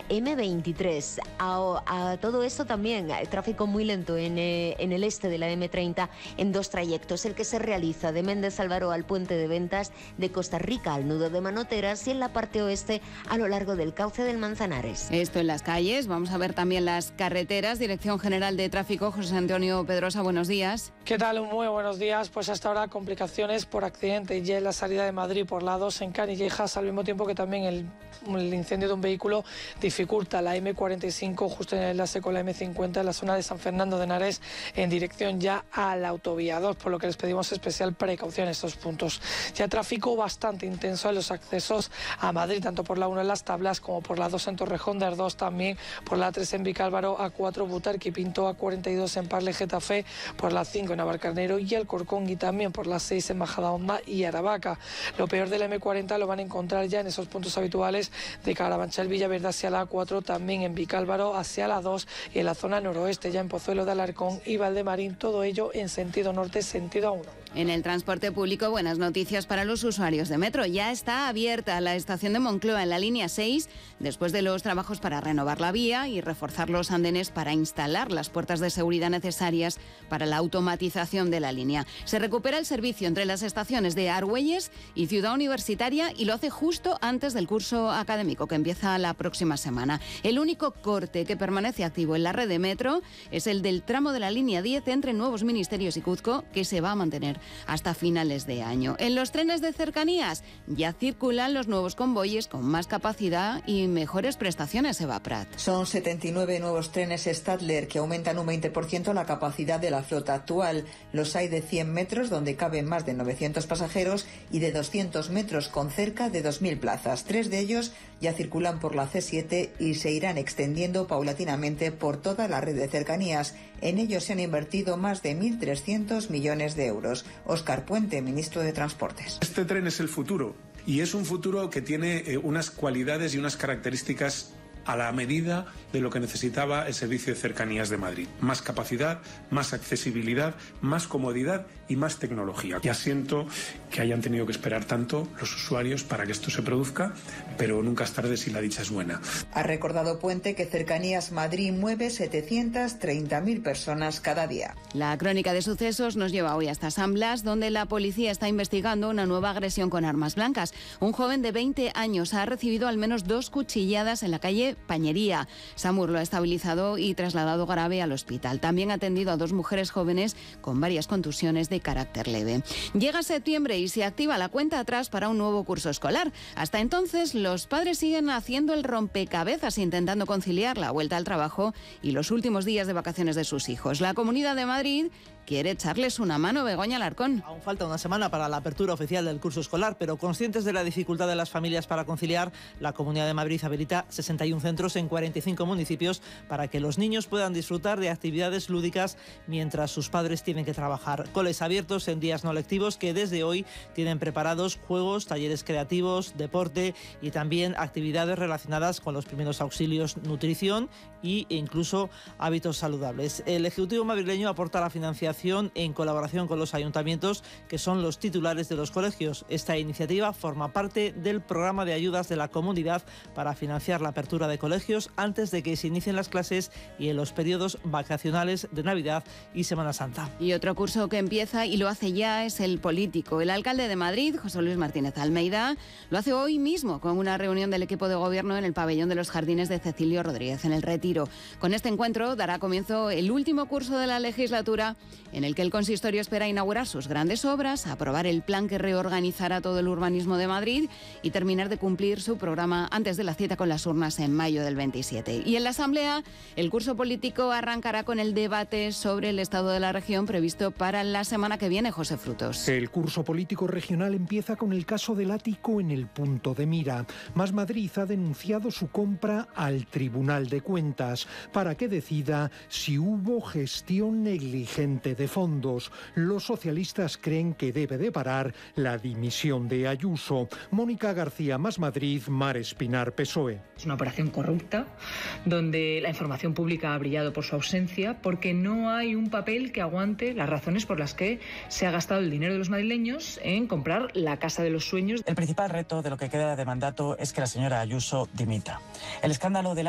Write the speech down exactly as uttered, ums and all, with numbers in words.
eme veintitrés. A, a todo esto también, tráfico muy lento en, eh, en el este de la eme treinta en dos trayectos, el que se realiza de Méndez Álvaro al puente de Ventas, de Costa Rica al nudo de Manoteras y en la parte oeste a lo largo del cauce del Manzanares. Esto en las calles. Vamos a ver también las carreteras. Dirección General de Tráfico, José Antonio Pedrosa, buenos días. ¿Qué tal? Muy buenos días. Pues hasta ahora complicaciones por accidente ya en la salida de Madrid por la dos en Canillejas, al mismo tiempo que también el, el incendio de un vehículo dificulta la eme cuarenta y cinco justo en el enlace con la eme cincuenta en la zona de San Fernando de Henares en dirección ya a la autovía dos, por lo que les pedimos especial precaución en estos puntos. Ya tráfico bastante intenso en los accesos a Madrid, tanto por la uno en Las Tablas como por la dos en Torrejón de Ardoz, también por la tres en Vicálvaro, a cuatro Butarque y Pinto, a cuarenta y dos en Parle Getafe, por la cinco en Navalcarnero y el Corcón, y también por la seis en Majadahonda y Aravaca. Lo peor de la eme cuarenta lo van a encontrar ya en esos puntos habituales de Carabanchel, Villaverde hacia la a cuatro, también en Vicálvaro hacia la dos y en la zona noroeste ya en Pozuelo de Alarcón y Valdemarín, todo ello en sentido norte, sentido a uno. En el transporte público, buenas noticias para los usuarios de metro. Ya está abierta la estación de Moncloa en la línea seis, después de los trabajos para renovar la vía y reforzar los andenes para instalar las puertas de seguridad necesarias para la automatización de la línea. Se recupera el servicio entre las estaciones de Argüelles y Ciudad Universitaria y lo hace justo antes del curso académico que empieza la próxima semana. El único corte que permanece activo en la red de metro es el del tramo de la línea diez entre Nuevos Ministerios y Cuzco, que se va a mantener hasta finales de año. En los trenes de cercanías ya circulan los nuevos convoyes con más capacidad y mejores prestaciones, Eva Prat. Son setenta y nueve nuevos trenes Stadler que aumentan un veinte por ciento la capacidad de la flota actual. Los hay de cien metros donde caben más de novecientos pasajeros y de doscientos metros con cerca de dos mil plazas. Tres de ellos ya circulan por la ce siete y se irán extendiendo paulatinamente por toda la red de cercanías. En ellos se han invertido más de mil trescientos millones de euros. Óscar Puente, ministro de Transportes. Este tren es el futuro y es un futuro que tiene eh, unas cualidades y unas características a la medida de lo que necesitaba el servicio de cercanías de Madrid. Más capacidad, más accesibilidad, más comodidad y más tecnología. Ya siento que hayan tenido que esperar tanto los usuarios para que esto se produzca, pero nunca es tarde si la dicha es buena. Ha recordado Puente que Cercanías Madrid mueve setecientas treinta mil personas cada día. La crónica de sucesos nos lleva hoy hasta San Blas, donde la policía está investigando una nueva agresión con armas blancas. Un joven de veinte años ha recibido al menos dos cuchilladas en la calle Pañería. SAMUR lo ha estabilizado y trasladado grave al hospital. También ha atendido a dos mujeres jóvenes con varias contusiones de carácter leve. Llega septiembre y se activa la cuenta atrás para un nuevo curso escolar. Hasta entonces, los padres siguen haciendo el rompecabezas, intentando conciliar la vuelta al trabajo y los últimos días de vacaciones de sus hijos. La Comunidad de Madrid quiere echarles una mano. Begoña Alarcón. Aún falta una semana para la apertura oficial del curso escolar, pero conscientes de la dificultad de las familias para conciliar, la Comunidad de Madrid habilita sesenta y un centros en cuarenta y cinco municipios para que los niños puedan disfrutar de actividades lúdicas mientras sus padres tienen que trabajar. Coles abiertos en días no lectivos que desde hoy tienen preparados juegos, talleres creativos, deporte y también actividades relacionadas con los primeros auxilios, nutrición e incluso hábitos saludables. El Ejecutivo madrileño aporta la financiación en colaboración con los ayuntamientos, que son los titulares de los colegios. Esta iniciativa forma parte del programa de ayudas de la comunidad para financiar la apertura de colegios antes de que se inicien las clases y en los periodos vacacionales de Navidad y Semana Santa. Y otro curso que empieza y lo hace ya es el político. El alcalde de Madrid, José Luis Martínez Almeida, lo hace hoy mismo con una reunión del equipo de gobierno en el pabellón de los Jardines de Cecilio Rodríguez, en el Retiro. Con este encuentro dará comienzo el último curso de la legislatura, en el que el consistorio espera inaugurar sus grandes obras, aprobar el plan que reorganizará todo el urbanismo de Madrid y terminar de cumplir su programa antes de la cita con las urnas en mayo del veintisiete. Y en la Asamblea, el curso político arrancará con el debate sobre el estado de la región previsto para la semana que viene. José Frutos. El curso político regional empieza con el caso del ático en el punto de mira. Más Madrid ha denunciado su compra al Tribunal de Cuentas para que decida si hubo gestión negligente de fondos. Los socialistas creen que debe de parar la dimisión de Ayuso. Mónica García, Más Madrid, Mar Espinar, P S O E. Es una operación corrupta donde la información pública ha brillado por su ausencia, porque no hay un papel que aguante las razones por las que se ha gastado el dinero de los madrileños en comprar la casa de los sueños. El principal reto de lo que queda de mandato es que la señora Ayuso dimita. El escándalo de la